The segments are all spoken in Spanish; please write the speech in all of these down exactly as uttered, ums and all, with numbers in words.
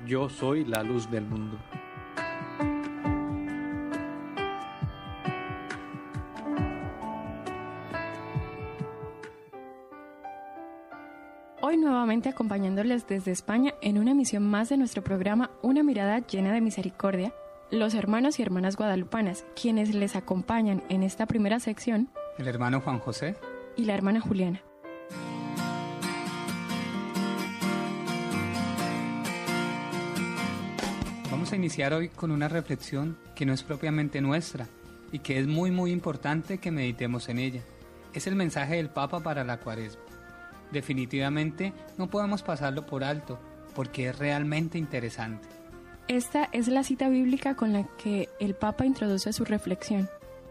Yo soy la luz del mundo. Hoy nuevamente acompañándoles desde España en una emisión más de nuestro programa Una mirada llena de misericordia, los hermanos y hermanas guadalupanas, quienes les acompañan en esta primera sección, el hermano Juan José y la hermana Juliana. Vamos a iniciar hoy con una reflexión que no es propiamente nuestra y que es muy muy importante que meditemos en ella. Es el mensaje del Papa para la Cuaresma. Definitivamente no podemos pasarlo por alto porque es realmente interesante. Esta es la cita bíblica con la que el Papa introduce su reflexión.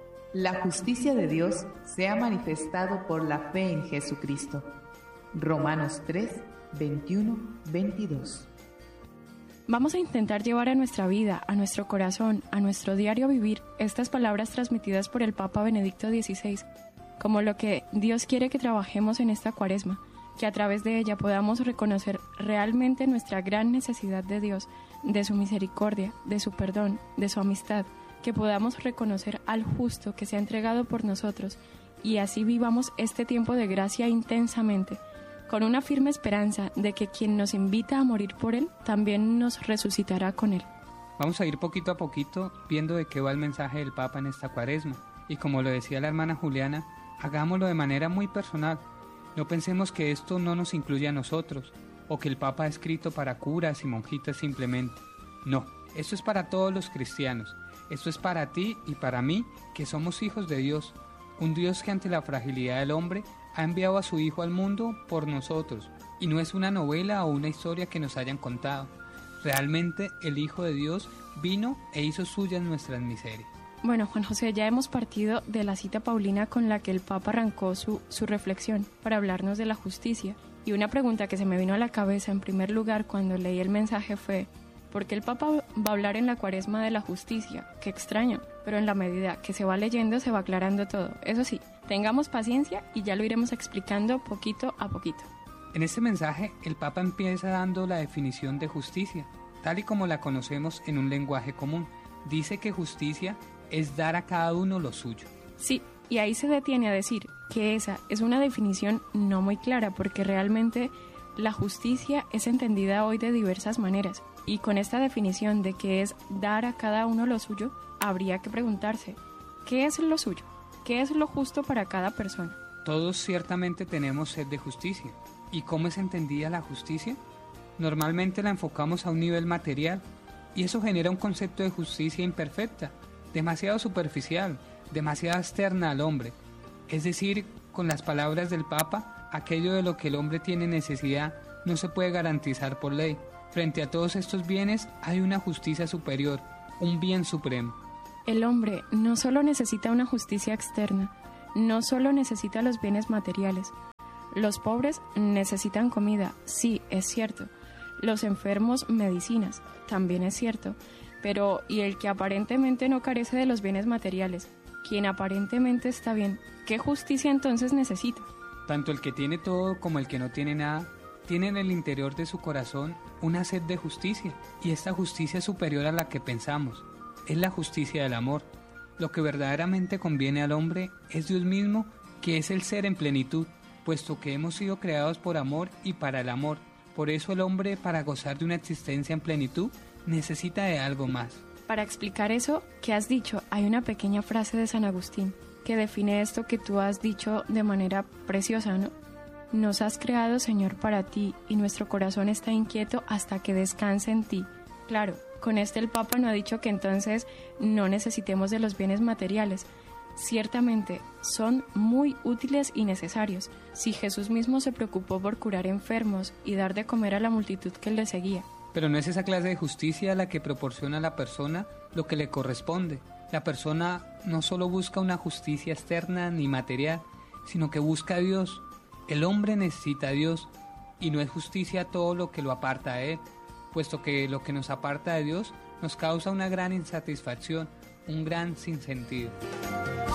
La justicia de Dios se ha manifestado por la fe en Jesucristo. Romanos tres, veintiuno, veintidós. Vamos a intentar llevar a nuestra vida, a nuestro corazón, a nuestro diario vivir estas palabras transmitidas por el Papa Benedicto dieciséis, como lo que Dios quiere que trabajemos en esta Cuaresma, que a través de ella podamos reconocer realmente nuestra gran necesidad de Dios, de su misericordia, de su perdón, de su amistad, que podamos reconocer al justo que se ha entregado por nosotros y así vivamos este tiempo de gracia intensamente, con una firme esperanza de que quien nos invita a morir por Él también nos resucitará con Él. Vamos a ir poquito a poquito viendo de qué va el mensaje del Papa en esta Cuaresma y como lo decía la hermana Juliana, hagámoslo de manera muy personal. No pensemos que esto no nos incluye a nosotros, o que el Papa ha escrito para curas y monjitas simplemente. No, esto es para todos los cristianos. Esto es para ti y para mí, que somos hijos de Dios. Un Dios que ante la fragilidad del hombre ha enviado a su Hijo al mundo por nosotros. Y no es una novela o una historia que nos hayan contado. Realmente el Hijo de Dios vino e hizo suyas nuestras miserias. Bueno, Juan José, ya hemos partido de la cita paulina con la que el Papa arrancó su, su reflexión para hablarnos de la justicia. Y una pregunta que se me vino a la cabeza en primer lugar cuando leí el mensaje fue, ¿por qué el Papa va a hablar en la Cuaresma de la justicia? Qué extraño, pero en la medida que se va leyendo se va aclarando todo. Eso sí, tengamos paciencia y ya lo iremos explicando poquito a poquito. En este mensaje, el Papa empieza dando la definición de justicia, tal y como la conocemos en un lenguaje común. Dice que justicia es dar a cada uno lo suyo. Sí, y ahí se detiene a decir que esa es una definición no muy clara porque realmente la justicia es entendida hoy de diversas maneras. Y con esta definición de que es dar a cada uno lo suyo, habría que preguntarse, ¿qué es lo suyo? ¿Qué es lo justo para cada persona? Todos ciertamente tenemos sed de justicia. ¿Y cómo es entendida la justicia? Normalmente la enfocamos a un nivel material y eso genera un concepto de justicia imperfecta, demasiado superficial, demasiado externa al hombre. Es decir, con las palabras del Papa, aquello de lo que el hombre tiene necesidad no se puede garantizar por ley. Frente a todos estos bienes hay una justicia superior, un bien supremo. El hombre no solo necesita una justicia externa, no solo necesita los bienes materiales. Los pobres necesitan comida, sí, es cierto. Los enfermos, medicinas, también es cierto. Pero, ¿y el que aparentemente no carece de los bienes materiales? Quien aparentemente está bien, ¿qué justicia entonces necesita? Tanto el que tiene todo como el que no tiene nada, tiene en el interior de su corazón una sed de justicia, y esta justicia es superior a la que pensamos. Es la justicia del amor. Lo que verdaderamente conviene al hombre es Dios mismo, que es el ser en plenitud, puesto que hemos sido creados por amor y para el amor. Por eso el hombre, para gozar de una existencia en plenitud, necesita de algo más. Para explicar eso que has dicho, hay una pequeña frase de San Agustín que define esto que tú has dicho de manera preciosa, ¿no? Nos has creado, Señor, para ti, y nuestro corazón está inquieto hasta que descanse en ti. Claro, con este el Papa no ha dicho que entonces no necesitemos de los bienes materiales. Ciertamente, son muy útiles y necesarios. Si Jesús mismo se preocupó por curar enfermos y dar de comer a la multitud que le seguía. Pero no es esa clase de justicia la que proporciona a la persona lo que le corresponde. La persona no solo busca una justicia externa ni material, sino que busca a Dios. El hombre necesita a Dios, y no es justicia todo lo que lo aparta de Él, puesto que lo que nos aparta de Dios nos causa una gran insatisfacción, un gran sinsentido.